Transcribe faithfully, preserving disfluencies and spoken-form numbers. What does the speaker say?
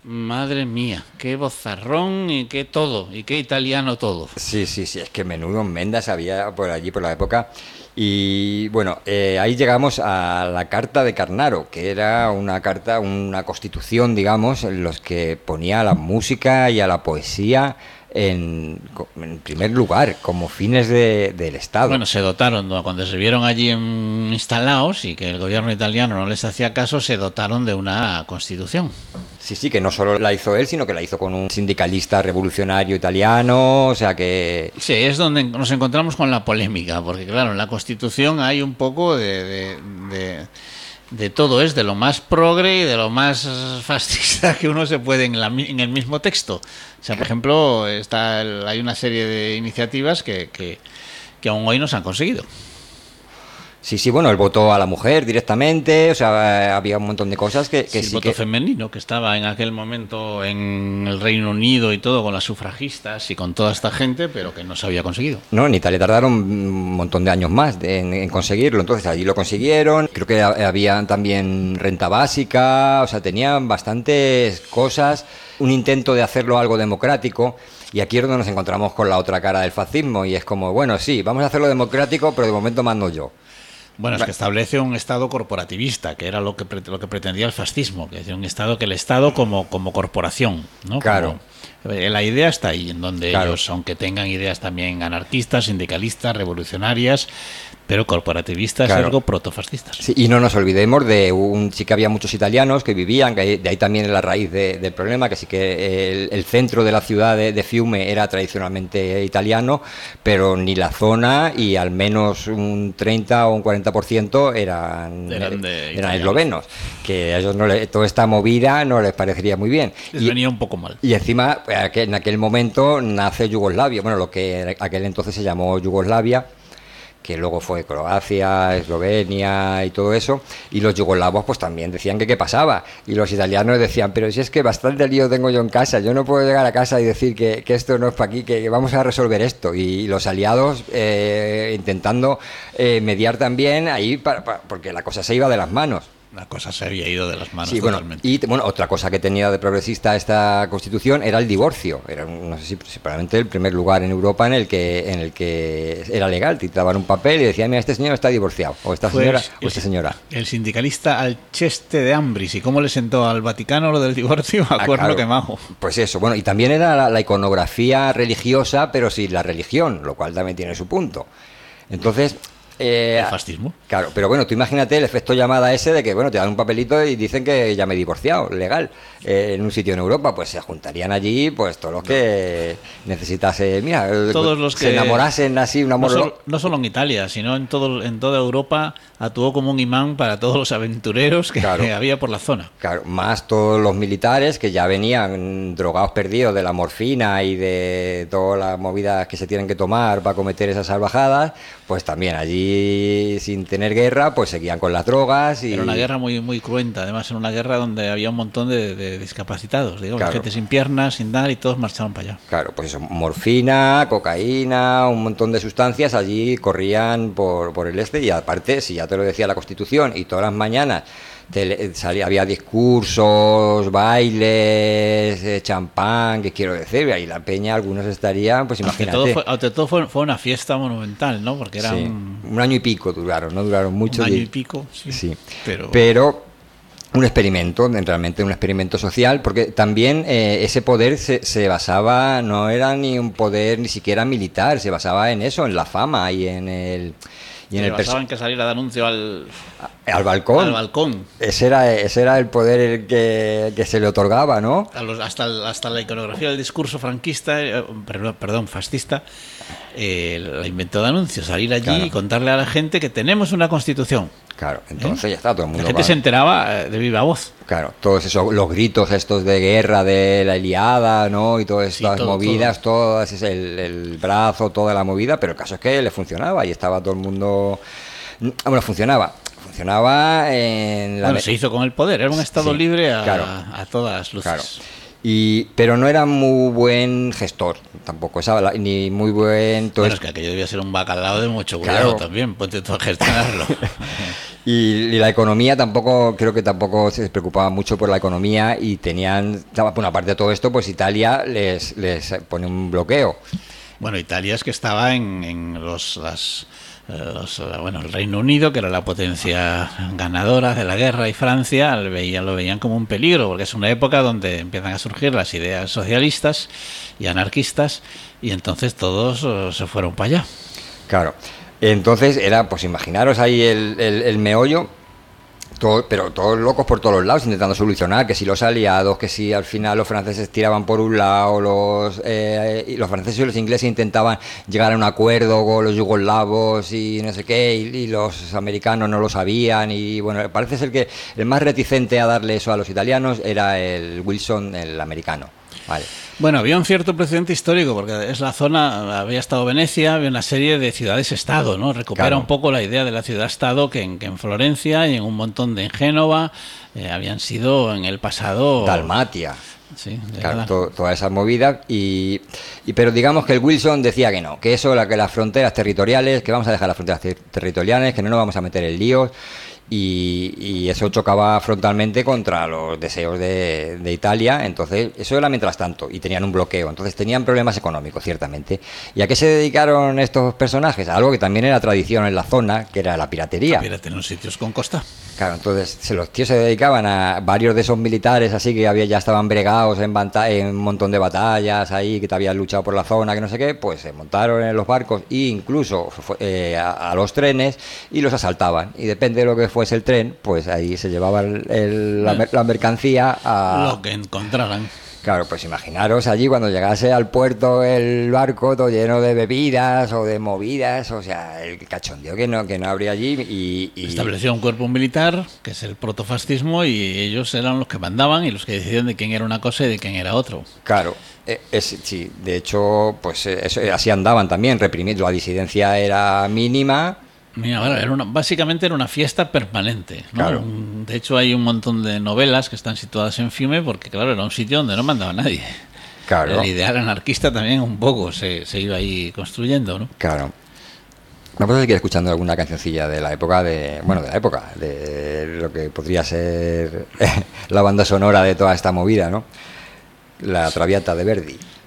Madre mía, qué vozarrón y qué todo, y qué italiano todo. Sí, sí, sí, es que menudo Mendas había por allí, por la época. Y bueno, eh, ahí llegamos a la Carta de Carnaro, que era una carta, una constitución, digamos, en los que ponía a la música y a la poesía en, en primer lugar, como fines de, del Estado. Bueno, se dotaron, ¿no? Cuando se vieron allí en, instalados y que el gobierno italiano no les hacía caso, se dotaron de una constitución. Sí, sí, que no solo la hizo él, sino que la hizo con un sindicalista revolucionario italiano, o sea que... Sí, es donde nos encontramos con la polémica, porque claro, en la Constitución hay un poco de, de, de, de todo, es de lo más progre y de lo más fascista que uno se puede en, la, en el mismo texto. O sea, por ejemplo, está el, hay una serie de iniciativas que, que, que aún hoy no se han conseguido. Sí, sí, bueno, el voto a la mujer directamente, o sea, había un montón de cosas que, que sí, el sí voto que... femenino, que estaba en aquel momento en el Reino Unido y todo, con las sufragistas y con toda esta gente, pero que no se había conseguido. No, en Italia tardaron un montón de años más de, en, en conseguirlo, entonces allí lo consiguieron, creo que había también renta básica, o sea, tenían bastantes cosas, un intento de hacerlo algo democrático. Y aquí es donde nos encontramos con la otra cara del fascismo, y es como, bueno, sí, vamos a hacerlo democrático, pero de momento mando yo. Bueno, es que establece un Estado corporativista, que era lo que lo que pretendía el fascismo, que es un Estado que el Estado como, como corporación, ¿no? Claro. Como, la idea está ahí, en donde claro. ellos, aunque tengan ideas también anarquistas, sindicalistas, revolucionarias, pero corporativistas, claro. algo protofascistas. Sí, y no nos olvidemos de un sí que había muchos italianos que vivían, que de ahí también es la raíz de, del problema, que sí que el, el centro de la ciudad de, de Fiume era tradicionalmente italiano, pero ni la zona y al menos un treinta o un cuarenta por ciento eran, eran, de eran eslovenos, que a ellos no le, toda esta movida no les parecería muy bien. Les y, venía un poco mal. Y encima, en aquel momento nace Yugoslavia, bueno, lo que aquel entonces se llamó Yugoslavia, que luego fue Croacia, Eslovenia y todo eso, y los yugoslavos pues también decían que qué pasaba, y los italianos decían, pero si es que bastante lío tengo yo en casa, yo no puedo llegar a casa y decir que, que esto no es para aquí, que vamos a resolver esto, y los aliados eh, intentando eh, mediar también ahí, para, para, porque la cosa se iba de las manos. La cosa se había ido de las manos sí, bueno, totalmente. Y bueno, otra cosa que tenía de progresista esta Constitución era el divorcio. Era, no sé si, si probablemente el primer lugar en Europa en el que en el que era legal. Te daban un papel y decían, mira, este señor está divorciado, o esta Fue señora, el, o esta señora. El sindicalista Alceste de Ambris. ¿Y cómo le sentó al Vaticano lo del divorcio? A ah, cuerno claro. quemado. Pues eso, bueno, y también era la, la iconografía religiosa, pero sin la religión, lo cual también tiene su punto. Entonces... Eh, el fascismo. Claro, pero bueno, tú imagínate el efecto llamada ese de que, bueno, te dan un papelito y dicen que ya me he divorciado, legal, eh, en un sitio en Europa, pues se juntarían allí, pues todos los que necesitase, mira, todos los que se enamorasen así, un amor... No solo, no solo en Italia, sino en todo en toda Europa actuó como un imán para todos los aventureros que, claro. que había por la zona. Claro, más todos los militares que ya venían drogados perdidos de la morfina y de todas las movidas que se tienen que tomar para cometer esas salvajadas, pues también allí sin tener guerra, pues seguían con las drogas. Y... Era una guerra muy muy cruenta, además era una guerra donde había un montón de, de discapacitados, digamos, claro. gente sin piernas, sin nada, y todos marchaban para allá. Claro, pues eso, morfina, cocaína, un montón de sustancias allí corrían por, por el este, y aparte, si ya te lo decía la Constitución, y todas las mañanas te, salía, había discursos, bailes, eh, champán, que quiero decir, y ahí la peña, algunos estarían, pues imagínate. Ante todo, fue, ante todo fue, fue una fiesta monumental, ¿no? Porque era sí, un... un año y pico duraron, no duraron mucho. Un año de... y pico, sí. sí. Pero... Pero un experimento, realmente un experimento social, porque también eh, ese poder se, se basaba, no era ni un poder ni siquiera militar, se basaba en eso, en la fama y en el... Y en el pasaban que saliera de anuncio al, al balcón. Al balcón. Ese era, ese era el poder el que, que se le otorgaba, ¿no? A los, hasta, hasta la iconografía del discurso franquista, eh, perdón, fascista, eh, la inventó de anuncio, salir allí claro. y contarle a la gente que tenemos una constitución. Claro, entonces ¿Eh? ya está todo el mundo. La gente va. se enteraba de viva voz. Claro, todos esos, los gritos estos de guerra de la Ilíada, ¿no? Y todas estas sí, todo, movidas, todo. todas ese, el, el brazo, toda la movida, pero el caso es que le funcionaba y estaba todo el mundo. Bueno, funcionaba. Funcionaba en la. Bueno, se hizo con el poder, era un Estado sí, libre a, claro, a todas luces. Claro. Y, pero no era muy buen gestor tampoco, esa, ni muy buen... Todo bueno, es que aquello debía ser un bacalao de mucho cuidado claro. también, ponte tú a gestionarlo. Y, y la economía tampoco, creo que tampoco se preocupaba mucho por la economía y tenían, bueno, aparte de todo esto, pues Italia les, les pone un bloqueo. Bueno, Italia es que estaba en, en los, las, los, bueno, el Reino Unido, que era la potencia ganadora de la guerra, y Francia lo veían, lo veían como un peligro, porque es una época donde empiezan a surgir las ideas socialistas y anarquistas, y entonces todos uh, se fueron para allá. Claro. Entonces era, pues imaginaros ahí el, el, el meollo, todo, pero todos locos por todos los lados intentando solucionar, que si los aliados, que si al final los franceses tiraban por un lado, los, eh, y los franceses y los ingleses intentaban llegar a un acuerdo con los yugoslavos y no sé qué, y, y los americanos no lo sabían, y bueno, parece ser que el más reticente a darle eso a los italianos era el Wilson, el americano. Vale. Bueno, había un cierto precedente histórico, porque es la zona, había estado Venecia, había una serie de ciudades-estado, ¿no? Recupera Claro. un poco la idea de la ciudad-estado que en, que en Florencia y en un montón de en Génova eh, habían sido en el pasado... Dalmatia. Sí, de Claro, verdad. to, toda esa movida y, y pero digamos que el Wilson decía que no, que eso, la, que las fronteras territoriales, que vamos a dejar las fronteras ter- territoriales, que no nos vamos a meter en líos. Y, y eso chocaba frontalmente contra los deseos de, de Italia. Entonces eso era mientras tanto, y tenían un bloqueo, entonces tenían problemas económicos, ciertamente. ¿Y a qué se dedicaron estos personajes? A algo que también era tradición en la zona, que era la piratería. Pírate en los sitios con costa. Claro, entonces se los tíos se dedicaban a varios de esos militares así que había ya estaban bregados en, banta- en un montón de batallas ahí, que te habían luchado por la zona, que no sé qué, pues se montaron en los barcos e incluso fue, eh, a, a los trenes y los asaltaban. Y depende de lo que fuese el tren, pues ahí se llevaba el, el, la, mer- la mercancía a... Lo que encontraran. Claro, pues imaginaros allí cuando llegase al puerto el barco todo lleno de bebidas o de movidas, o sea, el cachondeo que no que no habría allí y... y... Estableció un cuerpo militar, que es el protofascismo, y ellos eran los que mandaban y los que decidían de quién era una cosa y de quién era otro. Claro, eh, es, sí, de hecho, pues eh, eso, así andaban también, reprimiendo, la disidencia era mínima. Mira, bueno, era una, básicamente era una fiesta permanente, ¿no? Claro. Un- De hecho, hay un montón de novelas que están situadas en Fiume porque, claro, era un sitio donde no mandaba nadie. Claro, El ideal anarquista también un poco se, se iba ahí construyendo, ¿no? claro. Vamos a seguir escuchando alguna cancioncilla de la época de, bueno, de la época, de lo que podría ser la banda sonora de toda esta movida, ¿no? La Traviata de Verdi.